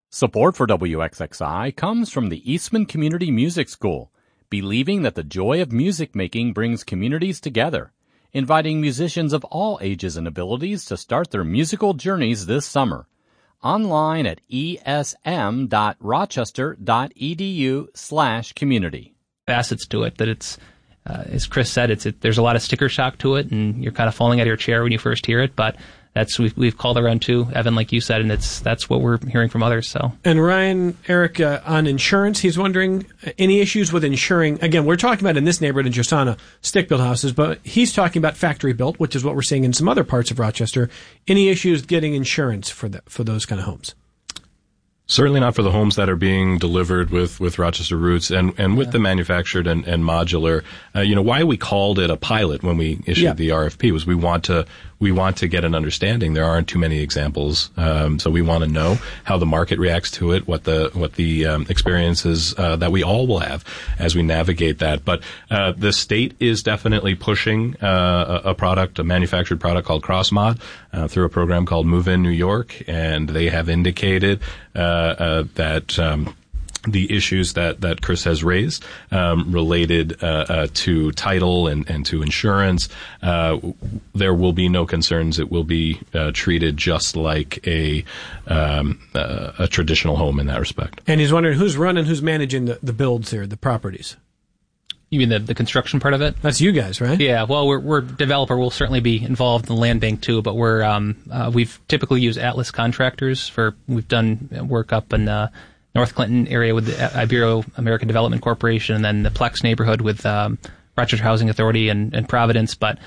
Support for WXXI comes from the Eastman Community Music School, believing that the joy of music making brings communities together, inviting musicians of all ages and abilities to start their musical journeys this summer. Online at esm.rochester.edu/community. Facets to it that it's, as Chris said, there's a lot of sticker shock to it, and you're kind of falling out of your chair when you first hear it, but we've called around too, Evan, like you said, and that's what we're hearing from others. So. And Ryan, Eric, on insurance, he's wondering any issues with insuring. Again, we're talking about in this neighborhood in Josana, stick-built houses, but he's talking about factory-built, which is what we're seeing in some other parts of Rochester. Any issues getting insurance for those kind of homes? Certainly not for the homes that are being delivered with Rochester roots and with the manufactured and modular. Why we called it a pilot when we issued the RFP was we want to get an understanding. There aren't too many examples. So we want to know how the market reacts to it, what the experiences, that we all will have as we navigate that. But, the state is definitely pushing, a manufactured product called CrossMod, through a program called Move In New York. And they have indicated, that the issues that Chris has raised related to title and to insurance, there will be no concerns. It will be treated just like a traditional home in that respect. And he's wondering who's managing the builds here, the properties. You mean the construction part of it? That's you guys, right? Yeah. Well, we're developer. We'll certainly be involved in the land bank too, but we've typically used Atlas contractors we've done work up in North Clinton area with the Ibero-American Development Corporation, and then the Plex neighborhood with Rochester Housing Authority and Providence. But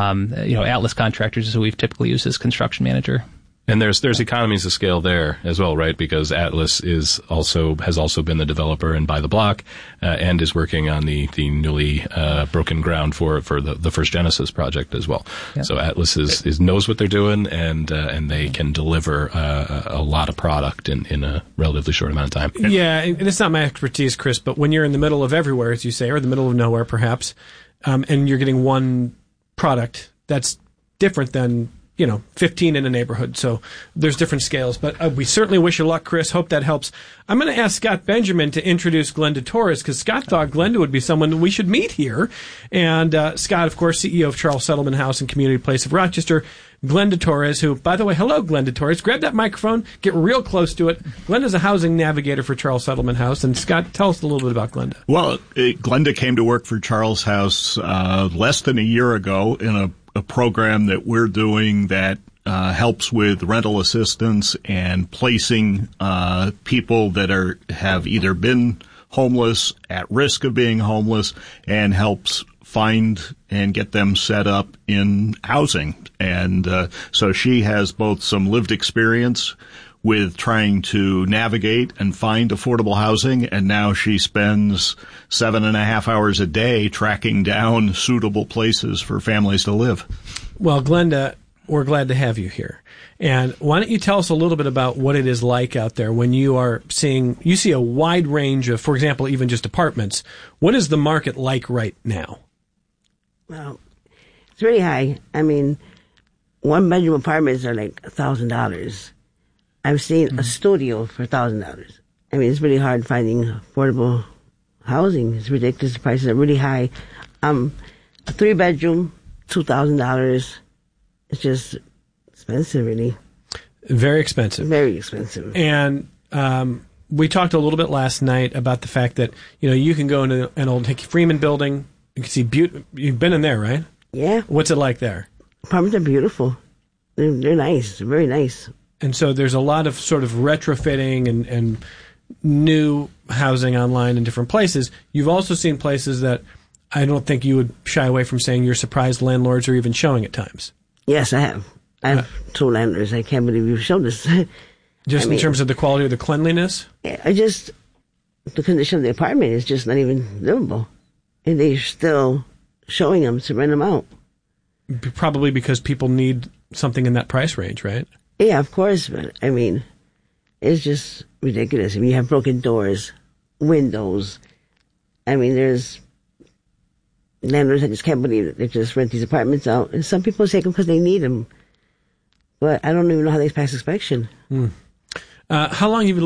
Atlas contractors is who we've typically used as construction manager. And there's economies of scale there as well, right? Because Atlas has also been the developer in By the Block, and is working on the newly broken ground for the First Genesis project as well. Yep. So Atlas knows what they're doing, and they can deliver a lot of product in a relatively short amount of time. Yeah, and it's not my expertise, Chris, but when you're in the middle of everywhere, as you say, or the middle of nowhere perhaps, and you're getting one product, that's different than 15 in a neighborhood. So there's different scales. But we certainly wish you luck, Chris. Hope that helps. I'm going to ask Scott Benjamin to introduce Glenda Torres, because Scott thought Glenda would be someone we should meet here. And Scott, of course, CEO of Charles Settlement House and Community Place of Rochester. Glenda Torres, who, by the way, hello, Glenda Torres. Grab that microphone, get real close to it. Glenda's a housing navigator for Charles Settlement House. And Scott, tell us a little bit about Glenda. Well, Glenda came to work for Charles House less than a year ago in a program that we're doing that helps with rental assistance and placing people that have either been homeless, at risk of being homeless, and helps find and get them set up in housing. And so she has both some lived experience with trying to navigate and find affordable housing, and now she spends 7.5 hours a day tracking down suitable places for families to live. Well, Glenda, we're glad to have you here. And why don't you tell us a little bit about what it is like out there when you see a wide range of, for example, even just apartments. What is the market like right now? Well, it's really high. I mean, one-bedroom apartments are like $1,000. I've seen a studio for $1,000. I mean, it's really hard finding affordable housing. It's ridiculous. The prices are really high. A 3-bedroom, $2,000. It's just expensive, really. Very expensive. Very expensive. And we talked a little bit last night about the fact that you can go into an old Hickey Freeman building. You can see you've been in there, right? Yeah. What's it like there? Apartments are beautiful. They're nice. They're very nice. And so there's a lot of sort of retrofitting and new housing online in different places. You've also seen places that I don't think you would shy away from saying you're surprised landlords are even showing at times. Yes, I have. I've told landlords, I can't believe you showed this. Just in terms of the quality or the cleanliness? Yeah, the condition of the apartment is just not even livable. And they're still showing them to rent them out. Probably because people need something in that price range, right? Yeah, of course, but I mean, it's just ridiculous. I mean, you have broken doors, windows. I mean, there's landlords that just can't believe that they just rent these apartments out. And some people take them because they need them. But I don't even know how they pass inspection. How long have you